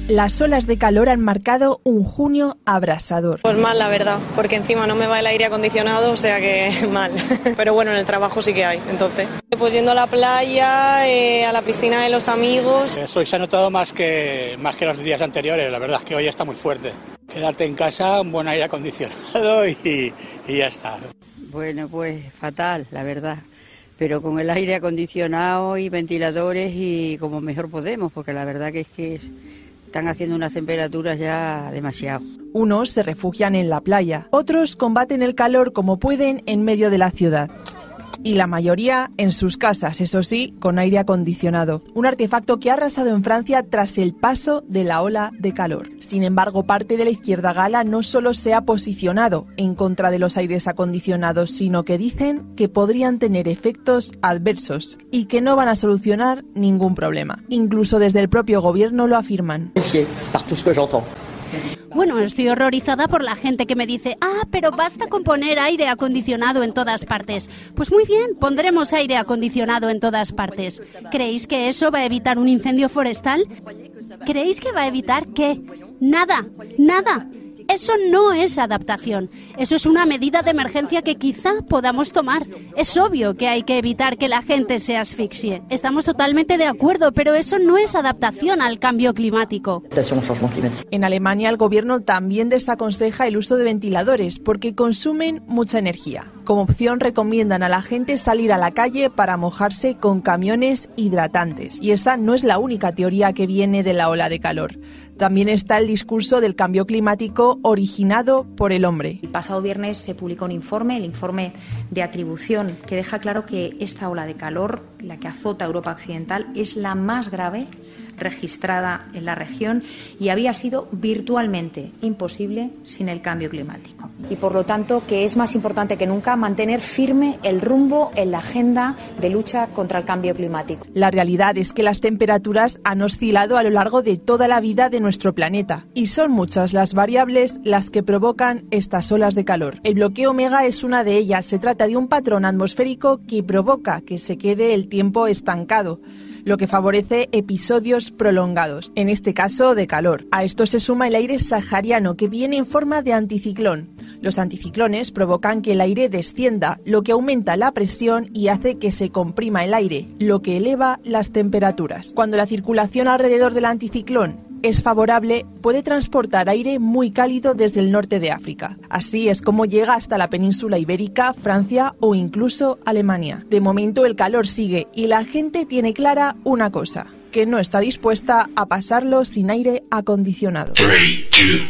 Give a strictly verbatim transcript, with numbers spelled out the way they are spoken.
Las olas de calor han marcado un junio abrasador. Pues mal, la verdad, porque encima no me va el aire acondicionado, o sea que mal. Pero bueno, en el trabajo sí que hay, entonces. Pues yendo a la playa, eh, a la piscina de los amigos. Eso se ha notado más que, más que los días anteriores, la verdad es que hoy está muy fuerte. Quedarte en casa, un buen aire acondicionado y, y ya está. Bueno, pues fatal, la verdad. Pero con el aire acondicionado y ventiladores y como mejor podemos, porque la verdad que es que es, están haciendo unas temperaturas ya demasiado. Unos se refugian en la playa, otros combaten el calor como pueden en medio de la ciudad. Y la mayoría en sus casas, eso sí, con aire acondicionado. Un artefacto que ha arrasado en Francia tras el paso de la ola de calor. Sin embargo, parte de la izquierda gala no solo se ha posicionado en contra de los aires acondicionados, sino que dicen que podrían tener efectos adversos y que no van a solucionar ningún problema. Incluso desde el propio gobierno lo afirman. Bueno, estoy horrorizada por la gente que me dice, ah, pero basta con poner aire acondicionado en todas partes. Pues muy bien, pondremos aire acondicionado en todas partes. ¿Creéis que eso va a evitar un incendio forestal? ¿Creéis que va a evitar qué? Nada, nada. Eso no es adaptación, eso es una medida de emergencia que quizá podamos tomar. Es obvio que hay que evitar que la gente se asfixie. Estamos totalmente de acuerdo, pero eso no es adaptación al cambio climático. En Alemania el gobierno también desaconseja el uso de ventiladores porque consumen mucha energía. Como opción recomiendan a la gente salir a la calle para mojarse con camiones hidratantes. Y esa no es la única teoría que viene de la ola de calor. También está el discurso del cambio climático originado por el hombre. El pasado viernes se publicó un informe, el informe de atribución, que deja claro que esta ola de calor, la que azota a Europa Occidental, es la más grave registrada en la región y había sido virtualmente imposible sin el cambio climático. Y por lo tanto, que es más importante que nunca mantener firme el rumbo en la agenda de lucha contra el cambio climático. La realidad es que las temperaturas han oscilado a lo largo de toda la vida de nuestro planeta y son muchas las variables las que provocan estas olas de calor. El bloqueo Omega es una de ellas. Se trata de un patrón atmosférico que provoca que se quede el tiempo estancado, lo que favorece episodios prolongados, en este caso de calor. A esto se suma el aire sahariano, que viene en forma de anticiclón. Los anticiclones provocan que el aire descienda, lo que aumenta la presión y hace que se comprima el aire, lo que eleva las temperaturas. Cuando la circulación alrededor del anticiclón es favorable, puede transportar aire muy cálido desde el norte de África. Así es como llega hasta la península ibérica, Francia o incluso Alemania. De momento el calor sigue y la gente tiene clara una cosa, que no está dispuesta a pasarlo sin aire acondicionado.